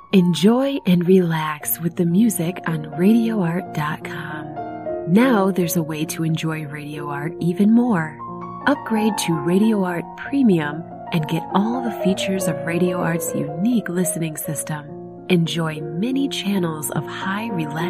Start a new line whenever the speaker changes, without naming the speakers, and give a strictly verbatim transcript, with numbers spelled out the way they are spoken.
Enjoy and relax with the music on radio art dot com. Now there's a way to enjoy Radio Art even more. Upgrade to Radio Art Premium and get all the features of Radio Art's unique listening system. Enjoy many channels of high relaxation